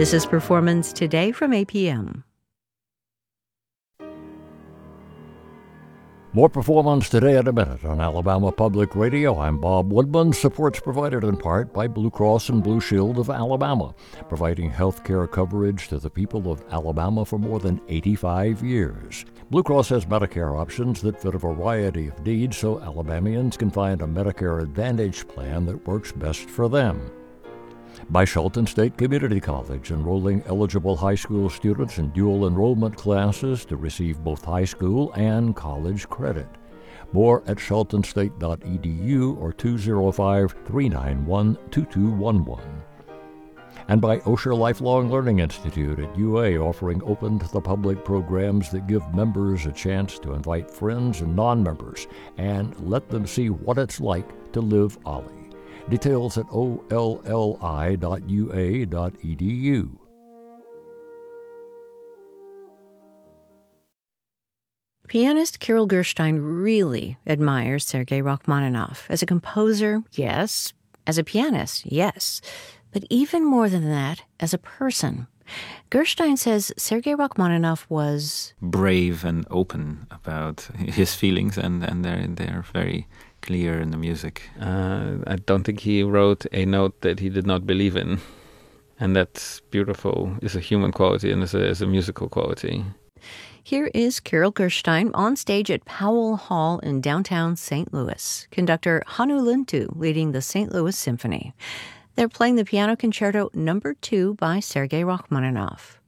This is Performance Today from APM. More Performance Today in a minute on Alabama Public Radio. I'm Bob Woodman. Support's provided in part by Blue Cross and Blue Shield of Alabama, providing health care coverage to the people of Alabama for more than 85 years. Blue Cross has Medicare options that fit a variety of needs, so Alabamians can find a Medicare Advantage plan that works best for them. By Shelton State Community College, enrolling eligible high school students in dual enrollment classes to receive both high school and college credit. More at sheltonstate.edu or 205-391-2211. And by Osher Lifelong Learning Institute at UA, offering open to the public programs that give members a chance to invite friends and non-members and let them see what it's like to live OLLI. Details at olli.ua.edu. Pianist Kirill Gershstein really admires Sergei Rachmaninoff. As a composer, yes. As a pianist, yes. But even more than that, as a person. Gershstein says Sergei Rachmaninoff was brave and open about his feelings, and they're very clear in the music. I don't think he wrote a note that he did not believe in. And that's beautiful. It's a human quality and it's a musical quality. Here is Kirill Gershstein on stage at Powell Hall in downtown St. Louis. Conductor Hannu Lintu leading the St. Louis Symphony. They're playing the Piano Concerto No. 2 by Sergei Rachmaninoff.